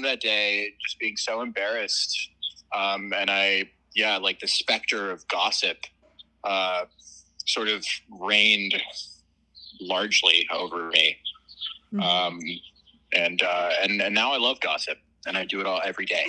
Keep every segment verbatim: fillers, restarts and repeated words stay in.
that day just being so embarrassed. Um, and I, yeah, like the specter of gossip uh, sort of reigned largely over me. Mm-hmm. Um, and, uh, and and now I love gossip, and I do it all every day.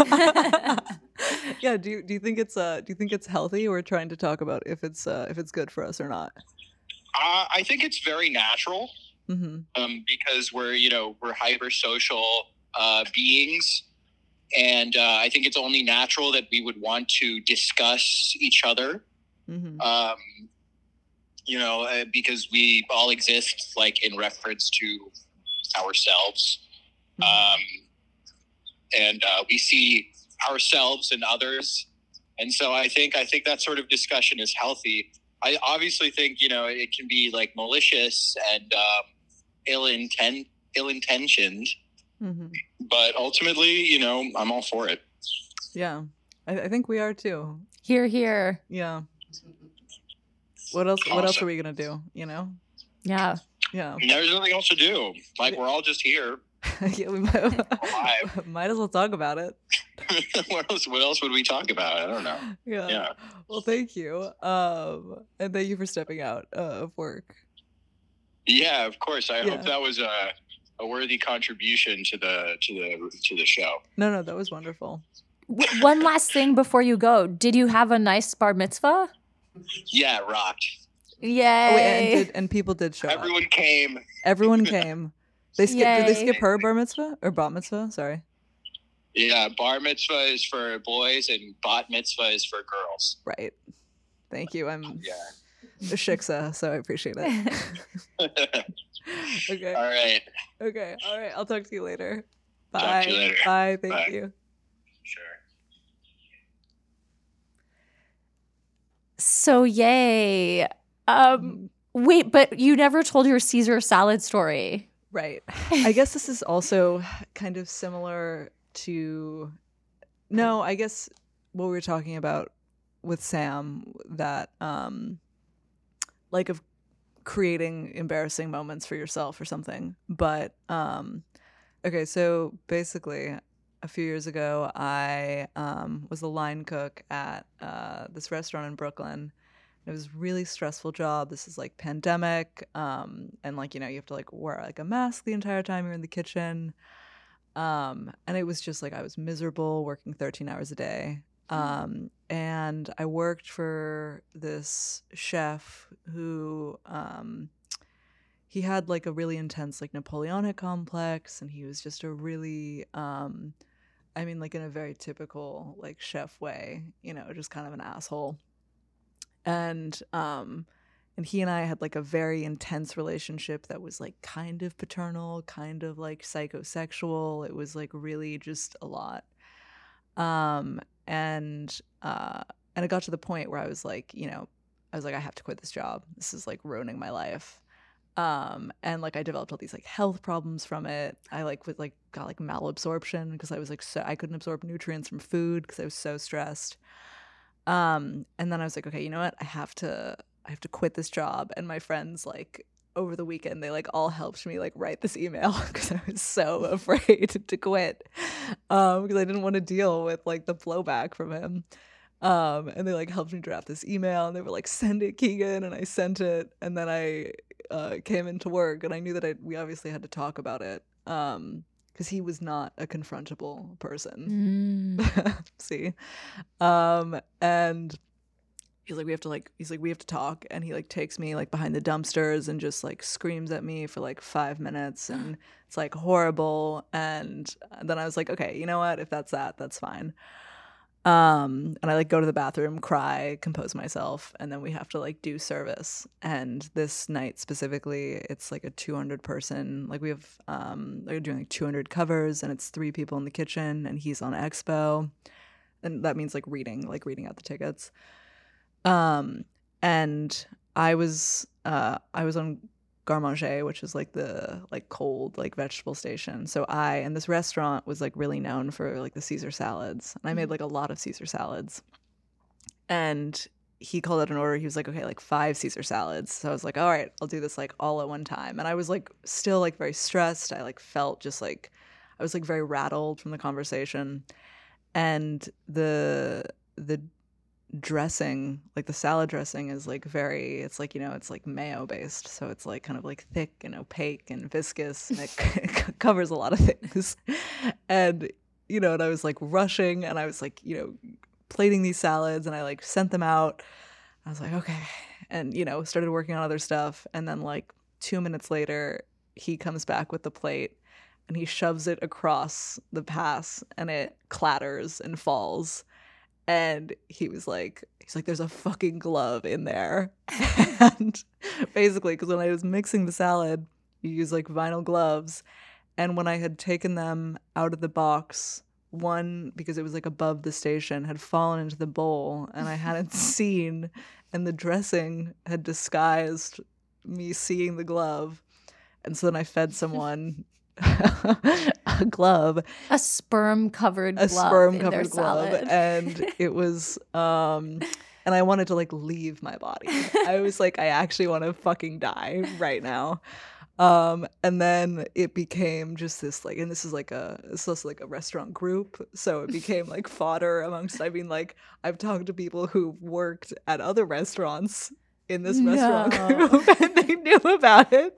Yeah. Do you do you think it's uh do you think it's healthy? We're trying to talk about if it's uh, if it's good for us or not. Uh, I think it's very natural. Mm-hmm. Um, because we're you know we're hyper social uh, beings, and uh, I think it's only natural that we would want to discuss each other. Mm-hmm. Um, you know, uh, because we all exist like in reference to ourselves. Mm-hmm. Um, and uh, we see ourselves and others. And so I think, I think that sort of discussion is healthy. I obviously think, you know, it can be like malicious and um, ill intent, ill-intentioned, mm-hmm. but ultimately, you know, I'm all for it. Yeah, I, I think we are too. Here, here. Yeah. What else? Awesome. What else are we gonna do? You know? Yeah. Yeah. There's nothing else to do. Like, we're all just here. Yeah, we might, might as well talk about it. what else? What else would we talk about? I don't know. Yeah. Yeah. Well, thank you, um, and thank you for stepping out uh, of work. Yeah, of course. I yeah. hope that was a, a worthy contribution to the to the to the show. No, no, that was wonderful. W- one last thing before you go: did you have a nice bar mitzvah? Yeah, it rocked. Yay! Oh, wait, and, did, and people did show Everyone up. came. Everyone came. They skip. Did they skip her bar mitzvah or bat mitzvah? Sorry. Yeah, bar mitzvah is for boys and bat mitzvah is for girls. Right. Thank you. I'm yeah. a shiksa, so I appreciate it. Okay. All right. Okay. All right. I'll talk to you later. Bye. Talk to you later. Bye. Thank Bye. you. Sure. So yay. Um, wait, but you never told your Caesar salad story. Right. I guess this is also kind of similar to, no, I guess what we were talking about with Sam, that um, like of creating embarrassing moments for yourself or something. But um, okay, so basically a few years ago, I um, was a line cook at uh, this restaurant in Brooklyn. It was a really stressful job. This is like pandemic. Um, and like, you know, you have to like wear like a mask the entire time you're in the kitchen. Um, and it was just like, I was miserable working thirteen hours a day. Um, and I worked for this chef who, um, he had like a really intense like Napoleonic complex. And he was just a really, um, I mean, like in a very typical like chef way, you know, just kind of an asshole. And um and he and I had like a very intense relationship that was like kind of paternal, kind of like psychosexual. It was like really just a lot. Um and uh and it got to the point where I was like, you know, I was like, I have to quit this job. This is like ruining my life. Um and like I developed all these like health problems from it. I like was like got like malabsorption because I was like so I couldn't absorb nutrients from food because I was so stressed. Um, and then I was like, okay, you know what? I have to, I have to quit this job. And my friends, like, over the weekend, they like all helped me like write this email because I was so afraid to quit. Um, because I didn't want to deal with like the blowback from him. Um, and they like helped me draft this email and they were like, send it, Keegan. And I sent it. And then I uh, came into work and I knew that I, we obviously had to talk about it. Um, because he was not a confrontable person. Mm. See? Um, and he's like, we have to like, he's like, we have to talk. And he like takes me like behind the dumpsters and just like screams at me for like five minutes. And it's like horrible. And then I was like, okay, you know what? If that's that, that's fine. Um, and I like go to the bathroom, cry, compose myself, and then we have to like do service. And this night specifically, it's like a two hundred person, like we have, um, they're doing like two hundred covers and it's three people in the kitchen and he's on expo. And that means like reading, like reading out the tickets. Um, and I was, uh, I was on Garde Manger, which is like the like cold like vegetable station. So I and this restaurant was like really known for like the Caesar salads. And I made like a lot of Caesar salads. And he called out an order. He was like, okay, like five Caesar salads. So I was like, all right, I'll do this like all at one time. And I was like still like very stressed. I like felt just like I was like very rattled from the conversation. And the the dressing, like the salad dressing is like very, it's like, you know, it's like mayo based. So it's like kind of like thick and opaque and viscous, and it c- covers a lot of things. And, you know, and I was like rushing, and I was like, you know, plating these salads, and I like sent them out. I was like, okay. And, you know, started working on other stuff. And then like two minutes later, he comes back with the plate, and he shoves it across the pass, and it clatters and falls. And he was like, he's like, there's a fucking glove in there. And basically, because when I was mixing the salad, you use like vinyl gloves. And when I had taken them out of the box, one, because it was like above the station, had fallen into the bowl, and I hadn't seen, and the dressing had disguised me seeing the glove. And so then I fed someone a glove, a sperm covered a glove sperm in covered their glove, salad. And it was um and I wanted to like leave my body. I was like, I actually want to fucking die right now. Um and then it became just this like, and this is like a it's also like a restaurant group, so it became like fodder amongst, I mean, like I've talked to people who've worked at other restaurants in this No. restaurant group, and they knew about it.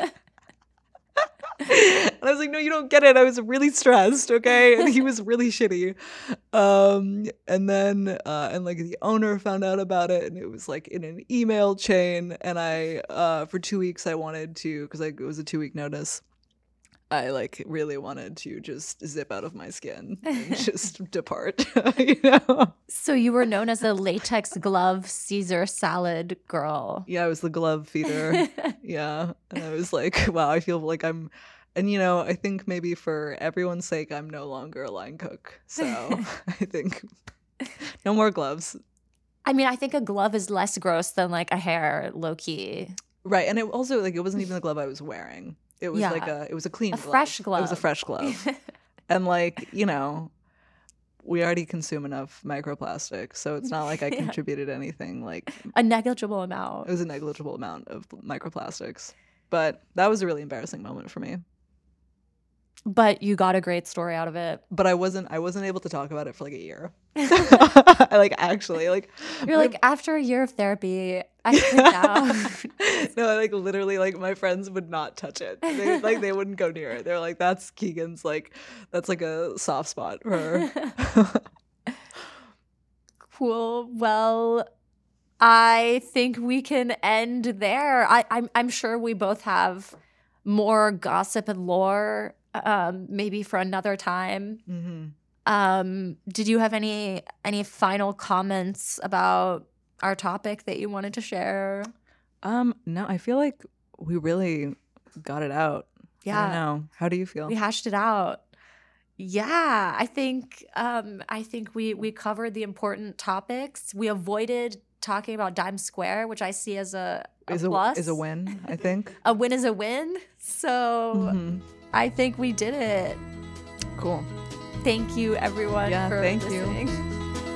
And I was like, no, you don't get it. I was really stressed, okay? And he was really shitty. Um, and then, uh, and like the owner found out about it, and it was like in an email chain. And I, uh, for two weeks, I wanted to, because like, it was a two week notice. I like really wanted to just zip out of my skin and just depart, you know? So you were known as a latex glove Caesar salad girl. Yeah, I was the glove feeder. Yeah. And I was like, wow, I feel like I'm, and you know, I think maybe for everyone's sake, I'm no longer a line cook. So I think no more gloves. I mean, I think a glove is less gross than like a hair, low key. Right. And it also, like, it wasn't even the glove I was wearing. It was Yeah. like a, it was a clean A glove. fresh It was a glove. fresh glove. And like, you know, we already consume enough microplastic, so it's not like I Yeah. contributed anything. Like, A negligible it amount. was a negligible amount of microplastics. But that was a really embarrassing moment for me. But you got a great story out of it. But I wasn't I wasn't able to talk about it for like a year. I like actually like You're like, after a year of therapy, I think now. no, like literally like my friends would not touch it. They like they wouldn't go near it. They're like, that's Keegan's, like that's like a soft spot for her. Cool. Well, I think we can end there. I, I'm I'm sure we both have more gossip and lore, um, maybe for another time. Mm-hmm. Um, did you have any any final comments about our topic that you wanted to share? Um, no, I feel like we really got it out. I Yeah. don't know. How do you feel? We hashed it out. Yeah, I think um, I think we we covered the important topics. We avoided talking about Dime Square, which I see as a, a is a plus. is a win, I think. A win is a win. So Mhm. I think we did it. Cool. Thank you, everyone, Yeah, for thank you. listening.